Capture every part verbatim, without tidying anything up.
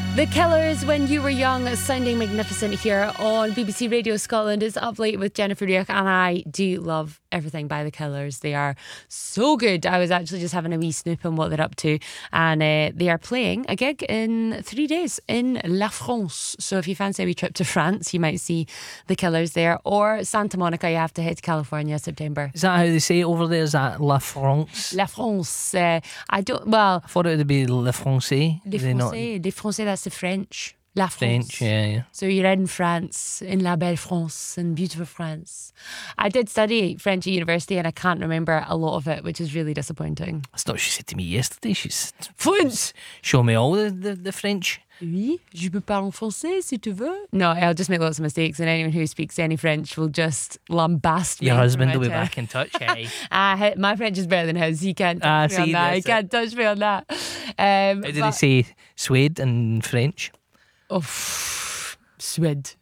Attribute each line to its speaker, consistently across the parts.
Speaker 1: The Killers, When You Were Young, sounding magnificent here on B B C Radio Scotland. It's Up Late with Jennifer Duke, and I do love everything by The Killers. They are so good. I was actually just having a wee snoop on what they're up to, and uh, they are playing a gig in three days in La France. So if you fancy a wee trip to France, you might see The Killers there, or Santa Monica. You have to head to California September.
Speaker 2: Is that how they say it over there? Is that La France?
Speaker 1: La France. Uh, I don't. Well,
Speaker 2: I thought it would be Le Français.
Speaker 1: Les Français. Les Français. That's the French. La France.
Speaker 2: French, yeah, yeah.
Speaker 1: So you're in France, in La Belle France, in beautiful France. I did study French at university and I can't remember a lot of it, which is really disappointing.
Speaker 2: That's not what she said to me yesterday. She's
Speaker 1: French.
Speaker 2: Show me all the, the, the French.
Speaker 1: Oui, je peux parler français si tu veux. No, I'll just make lots of mistakes, and anyone who speaks any French will just lambast me.
Speaker 2: Your husband will be
Speaker 1: time.
Speaker 2: back in touch, eh?
Speaker 1: uh, my French is better than his. He can't touch
Speaker 2: Ah,
Speaker 1: me
Speaker 2: see,
Speaker 1: on that. He
Speaker 2: that's
Speaker 1: can't
Speaker 2: it.
Speaker 1: touch me on that. Um,
Speaker 2: How did he say suede in French?
Speaker 1: Oh, Swede.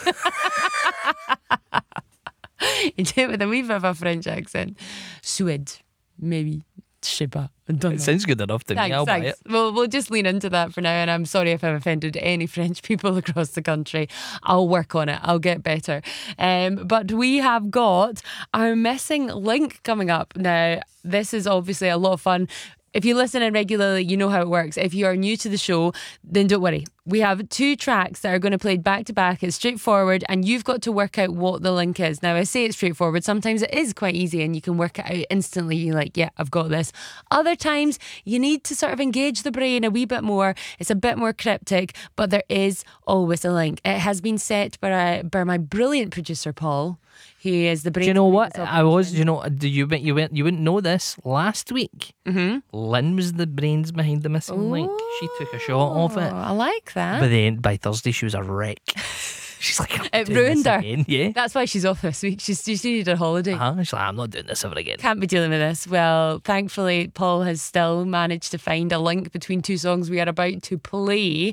Speaker 1: You do it with a wee bit of a French accent. Swede, maybe. Je sais pas. I don't know.
Speaker 2: It sounds good enough to
Speaker 1: Thanks,
Speaker 2: me. I'll buy
Speaker 1: thanks.
Speaker 2: it.
Speaker 1: Well, we'll just lean into that for now, and I'm sorry if I've offended any French people across the country. I'll work on it. I'll get better. Um, but we have got our missing link coming up. Now, this is obviously a lot of fun. If you listen in regularly, you know how it works. If you are new to the show, then don't worry. We have two tracks that are going to play back to back. It's straightforward, and you've got to work out what the link is. Now, I say it's straightforward. Sometimes it is quite easy and you can work it out instantly. You're like, yeah, I've got this. Other times, you need to sort of engage the brain a wee bit more. It's a bit more cryptic, but there is always a link. It has been set by, by my brilliant producer, Paul. He is the brain.
Speaker 2: Do you know what? I was, do you know, do you, you, went, you wouldn't know this. Last week,
Speaker 1: Mm-hmm.
Speaker 2: Lynn was the brains behind the missing link. She took a shot of it.
Speaker 1: I like that.
Speaker 2: But then by Thursday, she was a wreck. She's like, I'm
Speaker 1: It
Speaker 2: doing
Speaker 1: ruined
Speaker 2: this
Speaker 1: her.
Speaker 2: again. Yeah.
Speaker 1: That's why she's off this week. She's, she needed a holiday.
Speaker 2: Uh-huh. She's like, I'm not doing this ever again.
Speaker 1: Can't be dealing with this. Well, thankfully, Paul has still managed to find a link between two songs we are about to play.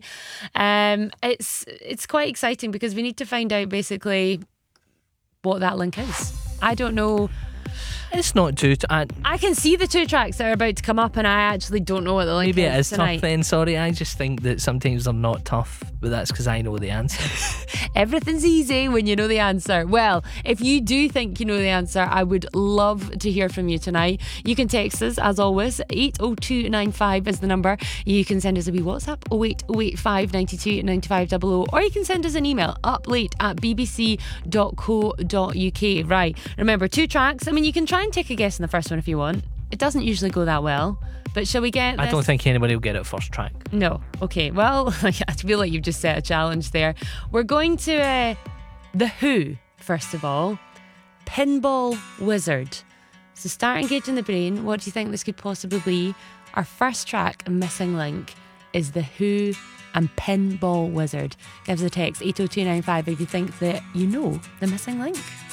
Speaker 1: Um, it's it's quite exciting because we need to find out basically what that link is. I don't know.
Speaker 2: It's not too. T- I,
Speaker 1: I can see the two tracks that are about to come up, and I actually don't know what the link
Speaker 2: maybe
Speaker 1: is.
Speaker 2: it is
Speaker 1: tonight.
Speaker 2: tough then. Sorry, I just think that sometimes they're not tough, but that's because I know the answer.
Speaker 1: Everything's easy when you know the answer. Well, if you do think you know the answer, I would love to hear from you tonight. You can text us, as always. eight oh two nine five is the number. You can send us a wee WhatsApp, oh eight oh eight five nine two nine five zero zero, or you can send us an email, uplate at b b c dot co dot u k. Right, remember, two tracks. I mean, you can try and take a guess in the first one if you want. It doesn't usually go that well, but shall we get
Speaker 2: I
Speaker 1: this?
Speaker 2: don't think anybody will get it first track.
Speaker 1: No. Okay. Well, I feel like you've just set a challenge there. We're going to uh, The Who, first of all. Pinball Wizard. So start engaging the brain. What do you think this could possibly be? Our first track, Missing Link, is The Who and Pinball Wizard. Give us a text, eight oh two nine five, if you think that you know the missing link.